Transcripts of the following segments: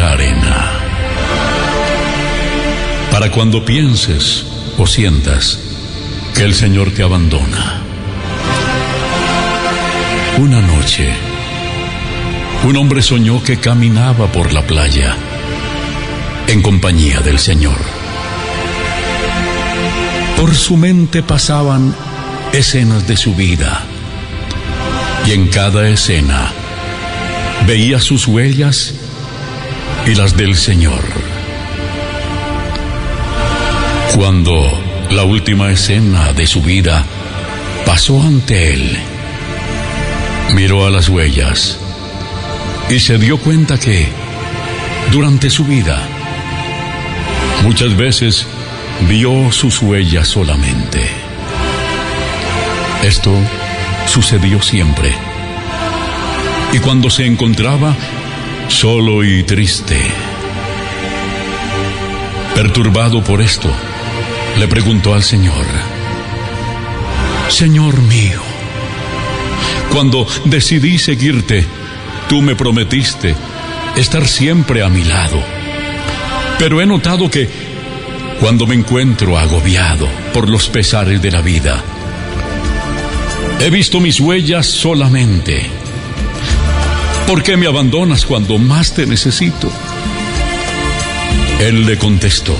la arena. Para cuando pienses o sientas que el Señor te abandona. Una noche, un hombre soñó que caminaba por la playa en compañía del Señor. Por su mente pasaban escenas de su vida, y en cada escena veía sus huellas y las del Señor. Cuando la última escena de su vida pasó ante él, miró a las huellas y se dio cuenta que durante su vida muchas veces vio sus huellas solamente. Esto sucedió siempre. Y cuando se encontraba solo y triste, perturbado por esto, le preguntó al Señor: Señor mío, cuando decidí seguirte, tú me prometiste estar siempre a mi lado. Pero he notado que cuando me encuentro agobiado por los pesares de la vida, he visto mis huellas solamente. ¿Por qué me abandonas cuando más te necesito? Él le contestó: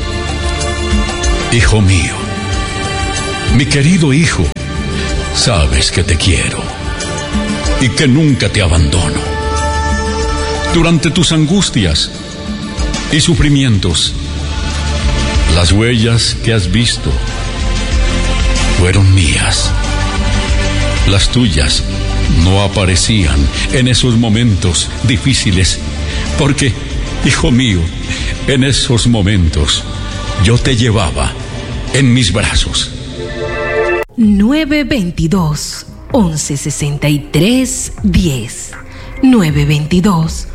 Hijo mío, mi querido hijo, sabes que te quiero y que nunca te abandono. Durante tus angustias y sufrimientos, las huellas que has visto fueron mías. Las tuyas no aparecían en esos momentos difíciles, porque, hijo mío, en esos momentos yo te llevaba en mis brazos. 922 1163 10. 922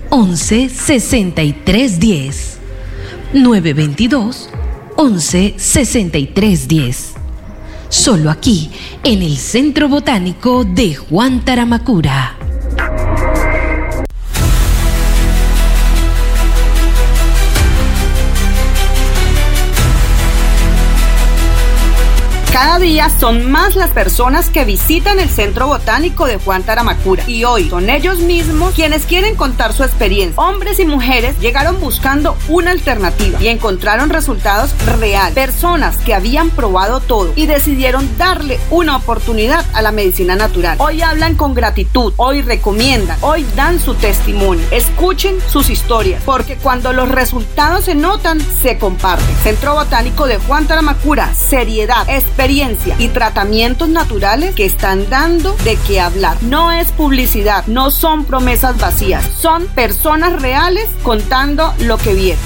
1163 10. 922 1163 10. Solo aquí, en el Centro Botánico de Juan Taramacura. Cada día son más las personas que visitan el Centro Botánico de Juan Taramacura, y hoy son ellos mismos quienes quieren contar su experiencia. Hombres y mujeres llegaron buscando una alternativa y encontraron resultados reales. Personas que habían probado todo y decidieron darle una oportunidad a la medicina natural. Hoy hablan con gratitud, hoy recomiendan, hoy dan su testimonio. Escuchen sus historias, porque cuando los resultados se notan, se comparten. Centro Botánico de Juan Taramacura, seriedad, experiencia y tratamientos naturales que están dando de qué hablar. No es publicidad, no son promesas vacías, son personas reales contando lo que vieron.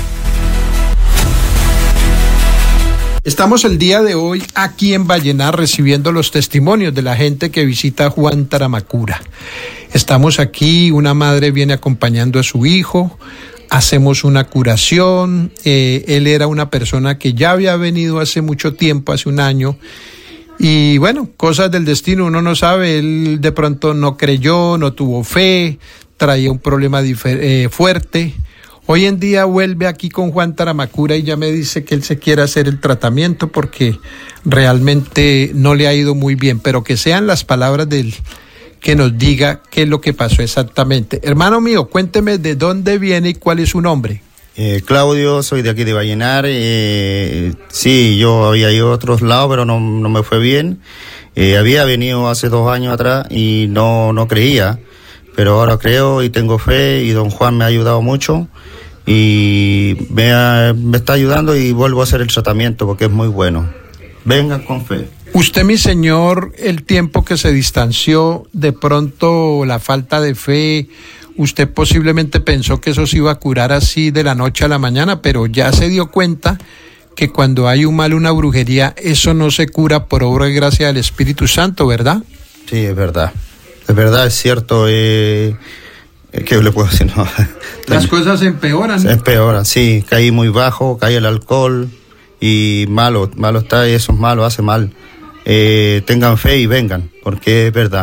Estamos el día de hoy aquí en Vallenar recibiendo los testimonios de la gente que visita Juan Taramacura. Estamos aquí, una madre viene acompañando a su hijo, hacemos una curación. Él era una persona que ya había venido hace mucho tiempo, hace un año, y bueno, cosas del destino, uno no sabe. Él de pronto no creyó, no tuvo fe, traía un problema fuerte. Hoy en día vuelve aquí con Juan Taramacura y ya me dice que él se quiere hacer el tratamiento porque realmente no le ha ido muy bien, pero que sean las palabras de él que nos diga qué es lo que pasó exactamente. Hermano mío, cuénteme de dónde viene y cuál es su nombre. Claudio, soy de aquí de Vallenar. Sí, yo había ido a otros lados, pero no me fue bien. Había venido hace 2 años atrás y no creía, pero ahora creo y tengo fe, y don Juan me ha ayudado mucho y me está ayudando, y vuelvo a hacer el tratamiento porque es muy bueno. Vengan con fe. Usted, mi señor, el tiempo que se distanció, de pronto la falta de fe, usted posiblemente pensó que eso se iba a curar así de la noche a la mañana, pero ya se dio cuenta que cuando hay un mal, una brujería, eso no se cura por obra y gracia del Espíritu Santo, ¿verdad? Sí, es verdad, es cierto. ¿Qué le puedo decir? No. Las cosas empeoran. Se empeoran, sí, caí muy bajo, caí el alcohol, y malo está, y eso es malo, hace mal. Tengan fe y vengan, porque es verdad.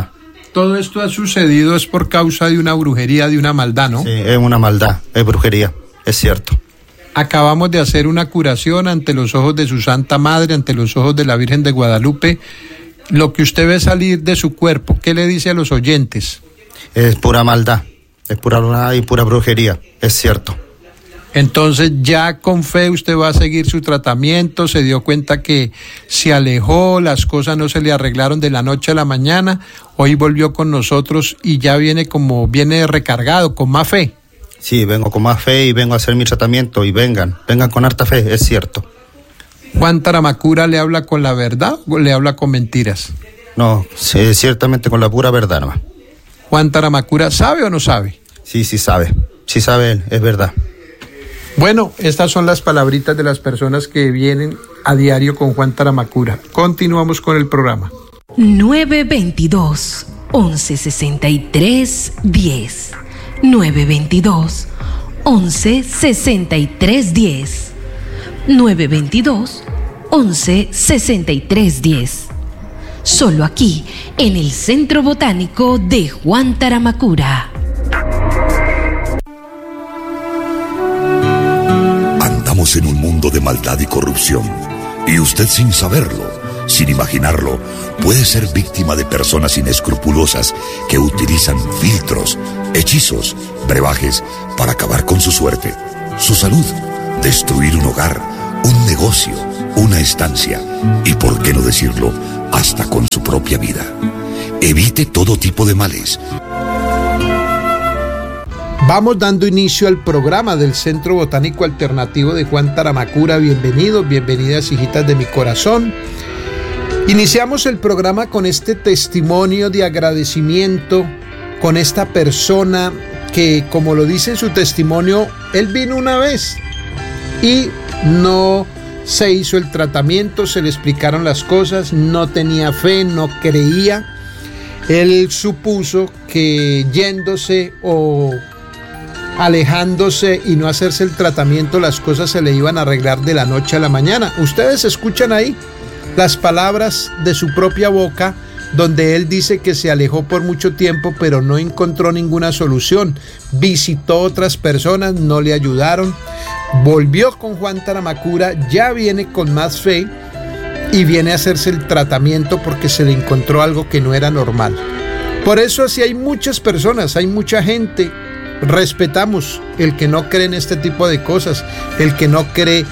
Todo esto ha sucedido es por causa de una brujería, de una maldad, ¿no? Sí, es una maldad, es brujería, es cierto. Acabamos de hacer una curación ante los ojos de su Santa Madre, ante los ojos de la Virgen de Guadalupe. Lo que usted ve salir de su cuerpo, ¿qué le dice a los oyentes? Es pura maldad, es pura maldad y pura brujería, es cierto. Entonces ya con fe usted va a seguir su tratamiento, se dio cuenta que se alejó, las cosas no se le arreglaron de la noche a la mañana, hoy volvió con nosotros y ya viene recargado, con más fe. Sí, vengo con más fe y vengo a hacer mi tratamiento y vengan con harta fe, es cierto. ¿Juan Taramacura le habla con la verdad o le habla con mentiras? No, sí, ciertamente con la pura verdad nomás. ¿Juan Taramacura sabe o no sabe? Sí sabe él, es verdad. Bueno, estas son las palabritas de las personas que vienen a diario con Juan Taramacura. Continuamos con el programa. 922-1163-10. 922-1163-10. 922-1163-10. Solo aquí, en el Centro Botánico de Juan Taramacura. Andamos en un mundo de maldad y corrupción, y usted sin saberlo, sin imaginarlo, puede ser víctima de personas inescrupulosas que utilizan filtros, hechizos, brebajes para acabar con su suerte, su salud, destruir un hogar, un negocio, una estancia y, por qué no decirlo, hasta con su propia vida. Evite todo tipo de males. Vamos dando inicio al programa del Centro Botánico Alternativo de Juan Taramacura. Bienvenidos, bienvenidas, hijitas de mi corazón. Iniciamos el programa con este testimonio de agradecimiento con esta persona que, como lo dice en su testimonio, él vino una vez y no se hizo el tratamiento, se le explicaron las cosas, no tenía fe, no creía. Él supuso que yéndose o alejándose y no hacerse el tratamiento, las cosas se le iban a arreglar de la noche a la mañana. Ustedes escuchan ahí las palabras de su propia boca, donde él dice que se alejó por mucho tiempo, pero no encontró ninguna solución. Visitó otras personas, no le ayudaron. Volvió con Juan Taramacura, ya viene con más fe y viene a hacerse el tratamiento porque se le encontró algo que no era normal. Por eso así hay muchas personas, hay mucha gente. Respetamos el que no cree en este tipo de cosas, el que no cree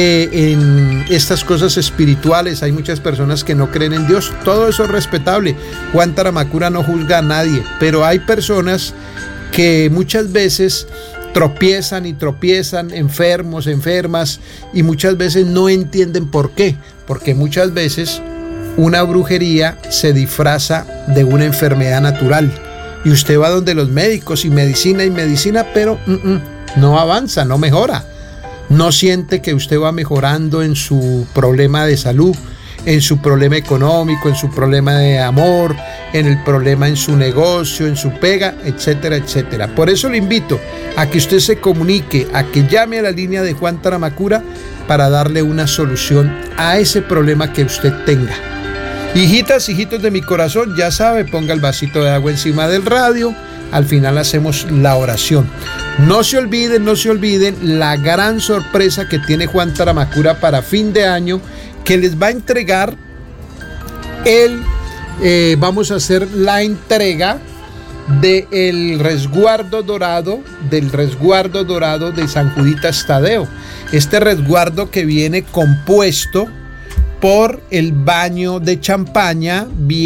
en estas cosas espirituales. Hay muchas personas que no creen en Dios, todo eso es respetable. Juan Taramacura no juzga a nadie, pero hay personas que muchas veces tropiezan, enfermos, enfermas, y muchas veces no entienden por qué, porque muchas veces una brujería se disfraza de una enfermedad natural. Y usted va donde los médicos y medicina, pero no avanza, no mejora. No siente que usted va mejorando en su problema de salud, en su problema económico, en su problema de amor, en el problema en su negocio, en su pega, etcétera, etcétera. Por eso le invito a que usted se comunique, a que llame a la línea de Juan Taramacura para darle una solución a ese problema que usted tenga. Hijitas, hijitos de mi corazón, ya sabe, ponga el vasito de agua encima del radio. Al final hacemos la oración. No se olviden la gran sorpresa que tiene Juan Taramacura para fin de año, que les va a entregar vamos a hacer la entrega del resguardo dorado, de San Juditas Tadeo. Este resguardo que viene compuesto por el baño de champaña,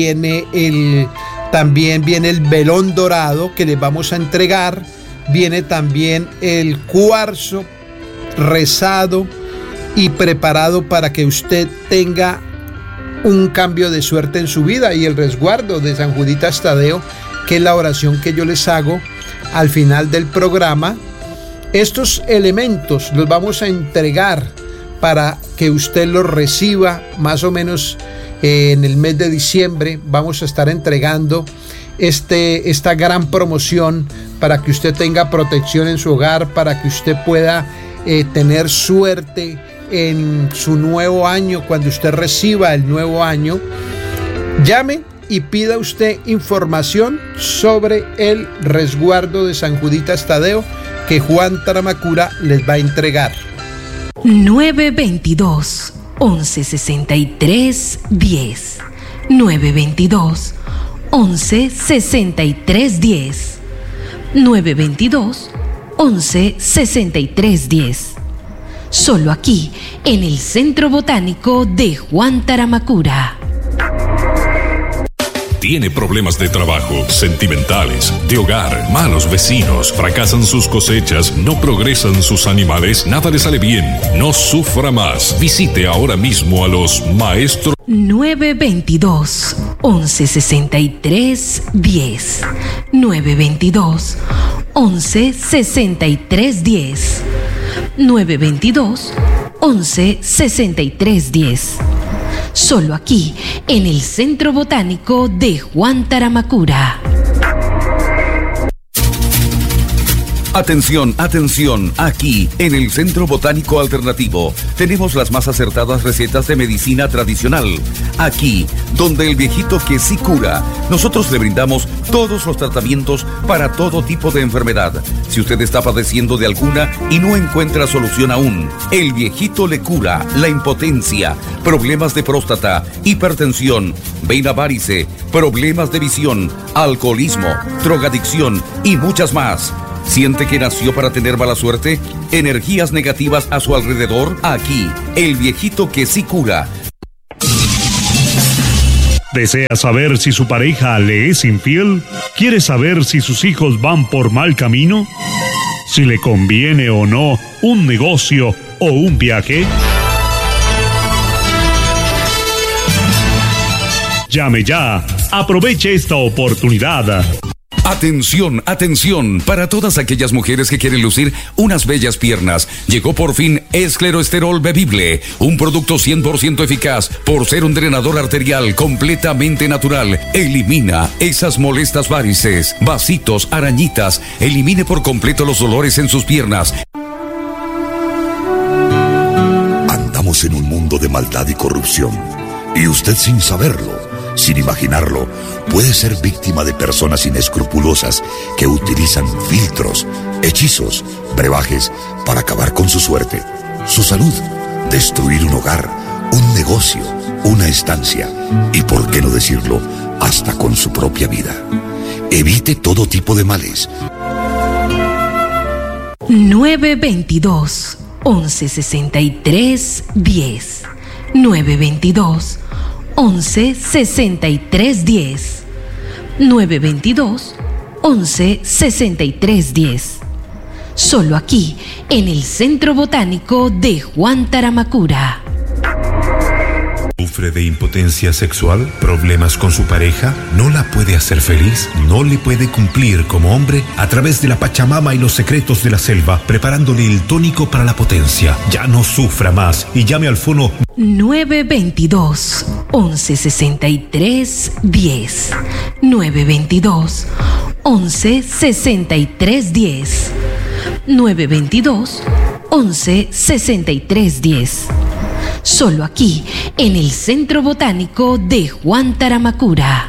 también viene el velón dorado que les vamos a entregar, viene también el cuarzo rezado y preparado para que usted tenga un cambio de suerte en su vida, y el resguardo de San Juditas Tadeo, que es la oración que yo les hago al final del programa. Estos elementos los vamos a entregar para que usted los reciba más o menos en el mes de diciembre. Vamos a estar entregando esta gran promoción para que usted tenga protección en su hogar, para que usted pueda tener suerte en su nuevo año. Cuando usted reciba el nuevo año, llame y pida usted información sobre el resguardo de San Juditas Tadeo que Juan Taramacura les va a entregar. 922 1163 10 922 1163 10 922 1163 10. Solo aquí, en el Centro Botánico de Juan Taramacura. Tiene problemas de trabajo, sentimentales, de hogar, malos vecinos, fracasan sus cosechas, no progresan sus animales, nada le sale bien. No sufra más. Visite ahora mismo a los maestros. 922 1163 10 922 1163 10 922 1163 10. Solo aquí, en el Centro Botánico de Juan Taramacura. Atención, atención, aquí en el Centro Botánico Alternativo tenemos las más acertadas recetas de medicina tradicional. Aquí, donde el viejito que sí cura, nosotros le brindamos todos los tratamientos para todo tipo de enfermedad. Si usted está padeciendo de alguna y no encuentra solución aún, el viejito le cura la impotencia, problemas de próstata, hipertensión, vena varice, problemas de visión, alcoholismo, drogadicción y muchas más. ¿Siente que nació para tener mala suerte? ¿Energías negativas a su alrededor? Aquí, el viejito que sí cura. ¿Desea saber si su pareja le es infiel? ¿Quiere saber si sus hijos van por mal camino? ¿Si le conviene o no un negocio o un viaje? Llame ya. Aproveche esta oportunidad. Atención, atención, para todas aquellas mujeres que quieren lucir unas bellas piernas. Llegó por fin Escleroesterol Bebible, un producto 100% eficaz por ser un drenador arterial completamente natural. Elimina esas molestas varices, vasitos, arañitas. Elimine por completo los dolores en sus piernas. Andamos en un mundo de maldad y corrupción, y usted sin saberlo, sin imaginarlo, puede ser víctima de personas inescrupulosas que utilizan filtros, hechizos, brebajes para acabar con su suerte, su salud, destruir un hogar, un negocio, una estancia y, por qué no decirlo, hasta con su propia vida. Evite todo tipo de males. 922 1163 10 922 1163 10 922 1163 10. Solo aquí, en el Centro Botánico de Juan Taramacura. ¿Sufre de impotencia sexual? ¿Problemas con su pareja? ¿No la puede hacer feliz? ¿No le puede cumplir como hombre? A través de la Pachamama y los secretos de la selva, preparándole el tónico para la potencia. Ya no sufra más y llame al fono 922 1163 10 922 1163 10 922 1163 10. Solo aquí, en el Centro Botánico de Juan Taramacura.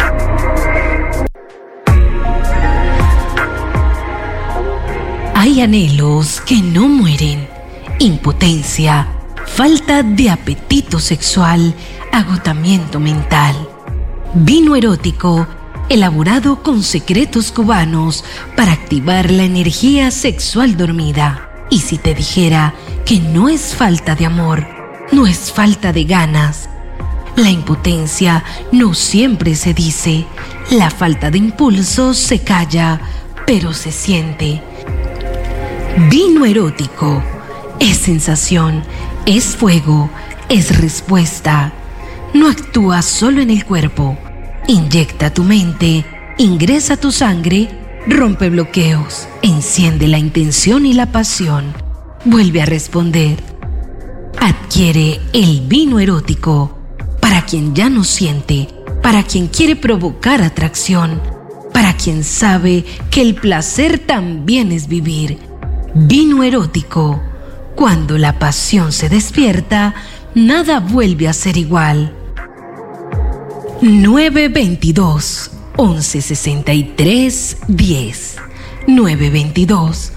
Hay anhelos que no mueren: impotencia, falta de apetito sexual, agotamiento mental. Vino erótico, elaborado con secretos cubanos para activar la energía sexual dormida. Y si te dijera que no es falta de amor, no es falta de ganas. La impotencia no siempre se dice, la falta de impulso se calla, pero se siente. Vino erótico es sensación, es fuego, es respuesta. No actúa solo en el cuerpo, inyecta tu mente, ingresa tu sangre, rompe bloqueos, enciende la intención y la pasión, vuelve a responder. Adquiere el vino erótico para quien ya no siente, para quien quiere provocar atracción, para quien sabe que el placer también es vivir. Vino erótico. Cuando la pasión se despierta, nada vuelve a ser igual. 922 1163 10. 922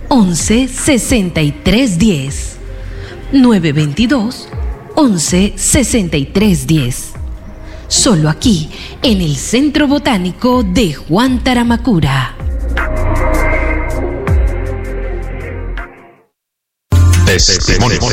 1163 10. 922 1163 10. Solo aquí, en el Centro Botánico de Juan Taramacura. Testimonios.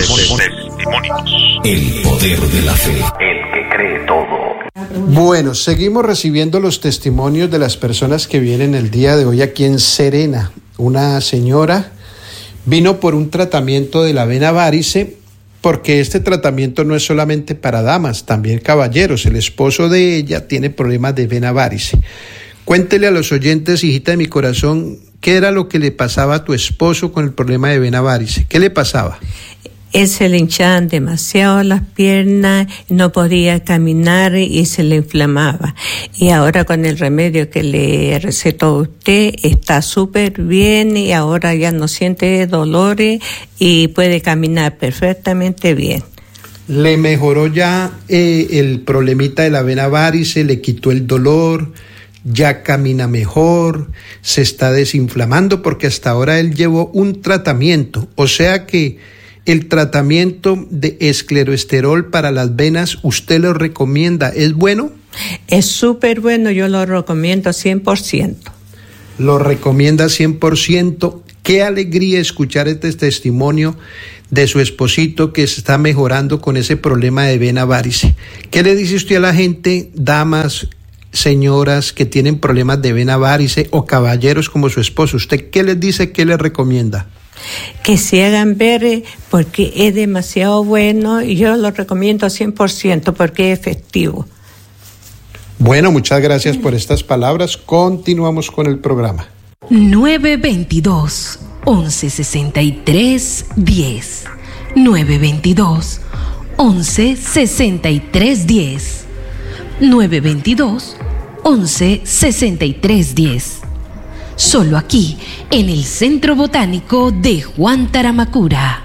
El poder de la fe. El que cree todo. Bueno, seguimos recibiendo los testimonios de las personas que vienen el día de hoy aquí en Serena. Una señora vino por un tratamiento de la vena varice, porque este tratamiento no es solamente para damas, también caballeros. El esposo de ella tiene problemas de vena varice. Cuéntele a los oyentes, hijita de mi corazón, ¿qué era lo que le pasaba a tu esposo con el problema de vena varice? ¿Qué le pasaba? Se le hinchaban demasiado las piernas, no podía caminar y se le inflamaba. Y ahora con el remedio que le recetó usted, está súper bien y ahora ya no siente dolores y puede caminar perfectamente bien. ¿Le mejoró ya el problemita de la vena varice? ¿Le quitó el dolor? ¿Ya camina mejor? ¿Se está desinflamando? Porque hasta ahora él llevó un tratamiento, o sea que el tratamiento de escleroesterol para las venas, ¿usted lo recomienda? ¿Es bueno? Es súper bueno, yo lo recomiendo 100%. Lo recomienda 100%. Qué alegría escuchar este testimonio de su esposito que se está mejorando con ese problema de vena varice. ¿Qué le dice usted a la gente, damas, señoras que tienen problemas de vena varice o caballeros como su esposo? ¿Usted qué les dice, qué les recomienda? Que se hagan ver porque es demasiado bueno y yo lo recomiendo 100% porque es efectivo. Bueno, muchas gracias por estas palabras. Continuamos con el programa. 922 1163 10. 922 1163 10. 922 1163 10. Solo aquí, en el Centro Botánico de Juan Taramacura.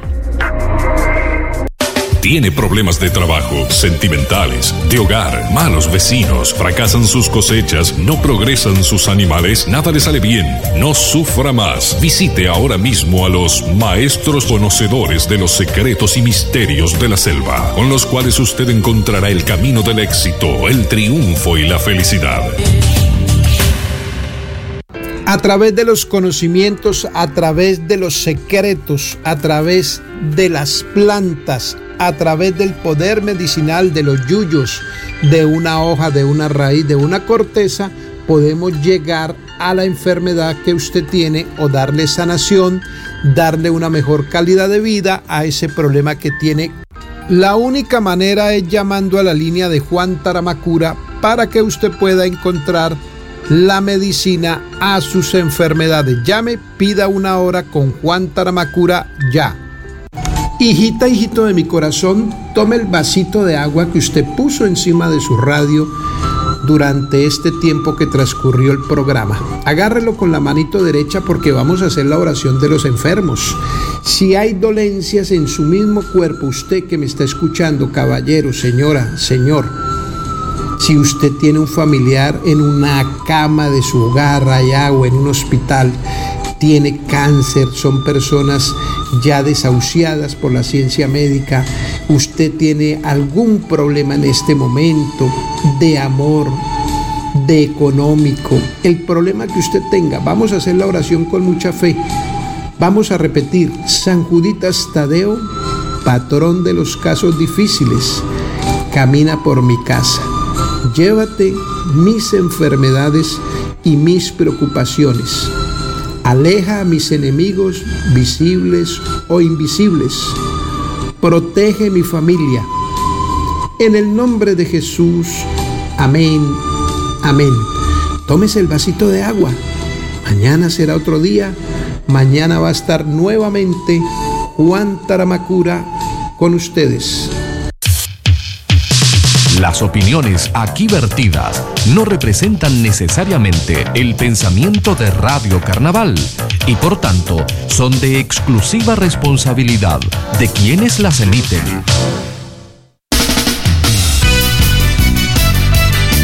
Tiene problemas de trabajo, sentimentales, de hogar, malos vecinos, fracasan sus cosechas, no progresan sus animales, nada le sale bien. No sufra más. Visite ahora mismo a los maestros conocedores de los secretos y misterios de la selva, con los cuales usted encontrará el camino del éxito, el triunfo y la felicidad. A través de los conocimientos, a través de los secretos, a través de las plantas, a través del poder medicinal de los yuyos, de una hoja, de una raíz, de una corteza, podemos llegar a la enfermedad que usted tiene o darle sanación, darle una mejor calidad de vida a ese problema que tiene. La única manera es llamando a la línea de Juan Taramacura para que usted pueda encontrar la medicina a sus enfermedades. Llame, pida una hora con Juan Taramacura ya. Hijita, hijito de mi corazón, tome el vasito de agua que usted puso encima de su radio durante este tiempo que transcurrió el programa. Agárrelo con la manito derecha porque vamos a hacer la oración de los enfermos. Si hay dolencias en su mismo cuerpo, usted que me está escuchando, caballero, señora, señor, si usted tiene un familiar en una cama de su hogar allá o en un hospital, tiene cáncer, son personas ya desahuciadas por la ciencia médica, usted tiene algún problema en este momento de amor, de económico, el problema que usted tenga, vamos a hacer la oración con mucha fe. Vamos a repetir: San Juditas Tadeo, patrón de los casos difíciles, camina por mi casa. Llévate mis enfermedades y mis preocupaciones. Aleja a mis enemigos visibles o invisibles. Protege mi familia. En el nombre de Jesús. Amén. Amén. Tómese el vasito de agua. Mañana será otro día. Mañana va a estar nuevamente Juan Taramacura con ustedes. Las opiniones aquí vertidas no representan necesariamente el pensamiento de Radio Carnaval y por tanto son de exclusiva responsabilidad de quienes las emiten.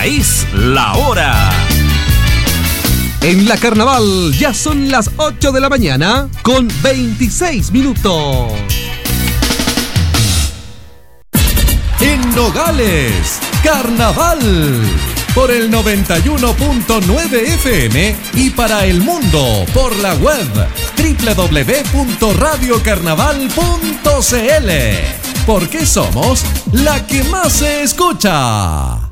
es la hora. En la Carnaval ya son las 8 de la mañana con 26 minutos. En Nogales, Carnaval, por el 91.9 FM y para el mundo por la web www.radiocarnaval.cl, porque somos la que más se escucha.